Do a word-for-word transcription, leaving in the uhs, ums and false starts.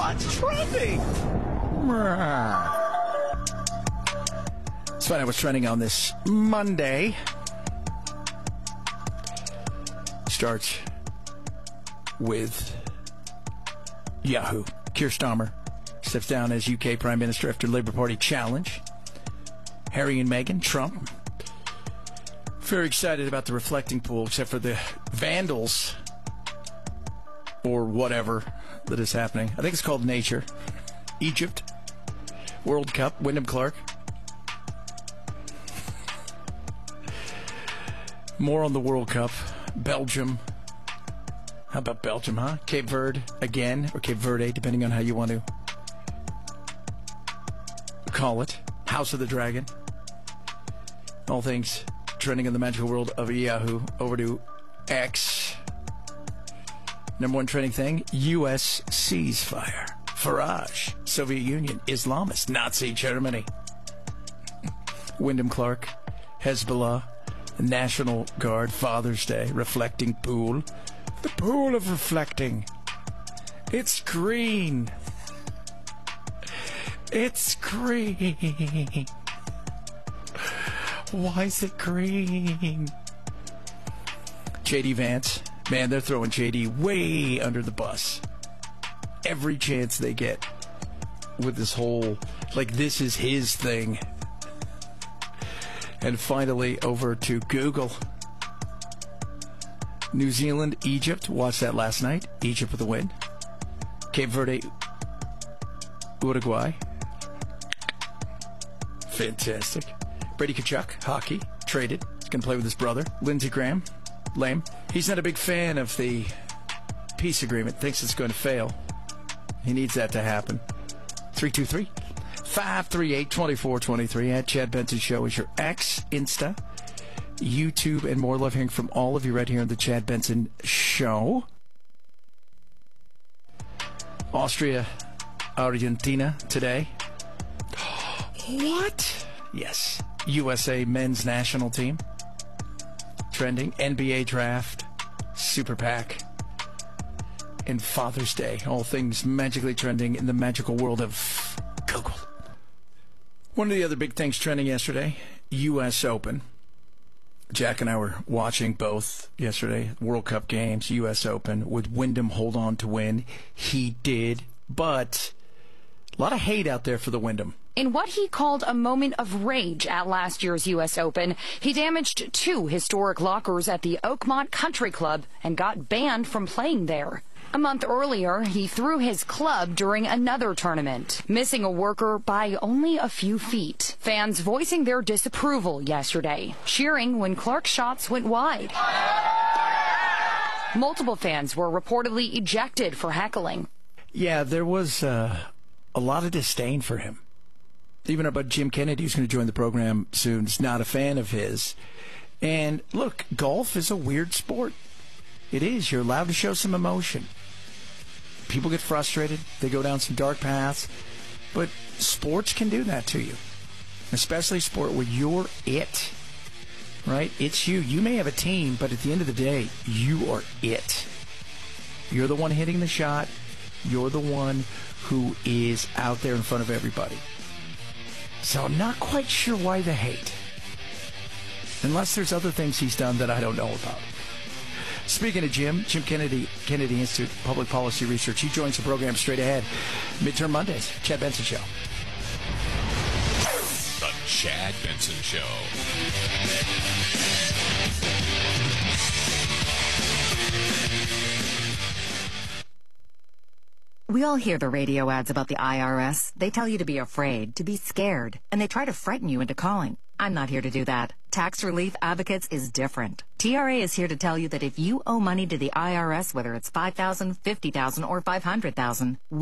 What's trending? Let's find out what's trending on this Monday. Starts with Yahoo. Keir Starmer steps down as U K Prime Minister after Labour Party challenge. Harry and Meghan, Trump. Very excited about the reflecting pool, except for the vandals or whatever that is happening. I think it's called nature. Egypt. World Cup. Wyndham Clark. More on the World Cup. Belgium. How about Belgium, huh? Cape Verde again, or Cape Verde, depending on how you want to call it. House of the Dragon. All things trending in the magical world of Yahoo. Over to X. Number one trending thing, U S ceasefire. Farage, Soviet Union, Islamist, Nazi Germany. Wyndham Clark, Hezbollah, National Guard, Father's Day, reflecting pool. The pool of reflecting. It's green. It's green. Why is it green? J D Vance. Man, they're throwing J D way under the bus. Every chance they get with this whole, like, this is his thing. And finally, over to Google. New Zealand, Egypt. Watched that last night. Egypt with a win. Cape Verde, Uruguay. Fantastic. Brady Tkachuk, hockey, traded. He's going to play with his brother. Lindsey Graham, lame. He's not a big fan of the peace agreement. Thinks it's going to fail. He needs that to happen. three two three, five three eight, two four two three. At Chad Benson Show is your X, Insta, YouTube, and more. Love hearing from all of you right here on the Chad Benson Show. Austria, Argentina today. What? Yes. U S A men's national team. Trending. N B A draft. Super PAC. And Father's Day. All things magically trending in the magical world of Google. One of the other big things trending yesterday, U S Open. Jack and I were watching both yesterday. World Cup games, U S Open. Would Wyndham hold on to win? He did. But a lot of hate out there for the Wyndham. In what he called a moment of rage at last year's U S Open, he damaged two historic lockers at the Oakmont Country Club and got banned from playing there. A month earlier, he threw his club during another tournament, missing a worker by only a few feet. Fans voicing their disapproval yesterday, cheering when Clark's shots went wide. Multiple fans were reportedly ejected for heckling. Yeah, there was uh, a lot of disdain for him. Even about Jim Kennedy, who's going to join the program soon, is not a fan of his. And look, golf is a weird sport. It is. You're allowed to show some emotion. People get frustrated. They go down some dark paths. But sports can do that to you. Especially sport where you're it. Right? It's you. You may have a team, but at the end of the day, you are it. You're the one hitting the shot. You're the one who is out there in front of everybody. So I'm not quite sure why the hate. Unless there's other things he's done that I don't know about. Speaking of Jim, Jim Kennedy, Kennedy Institute Public Policy Research, he joins the program straight ahead. Midterm Mondays, Chad Benson Show. The Chad Benson Show. We all hear the radio ads about the I R S. They tell you to be afraid, to be scared, and they try to frighten you into calling. I'm not here to do that. Tax Relief Advocates is different. T R A is here to tell you that if you owe money to the I R S, whether it's five thousand dollars, fifty thousand dollars, or five hundred thousand dollars,